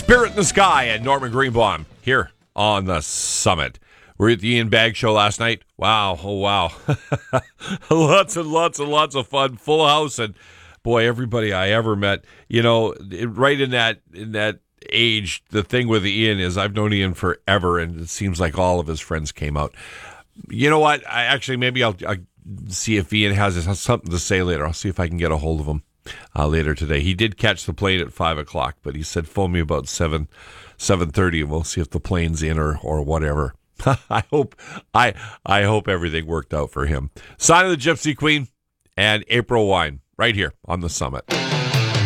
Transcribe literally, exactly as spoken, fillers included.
Spirit in the Sky and Norman Greenbaum here on the Summit. We were at the Ian Bagg Show last night. Wow, oh wow. Lots and lots and lots of fun. Full house, and boy, everybody I ever met, you know, it, right in that in that age, the thing with Ian is I've known Ian forever, and it seems like all of his friends came out. You know what? I actually, maybe I'll, I'll see if Ian has, has something to say later. I'll see if I can get a hold of him uh, later today. He did catch the plane at five o'clock, but he said phone me about seven, seven thirty, and we'll see if the plane's in or or whatever. I hope I I hope everything worked out for him. Sign of the Gypsy Queen and April Wine right here on the Summit.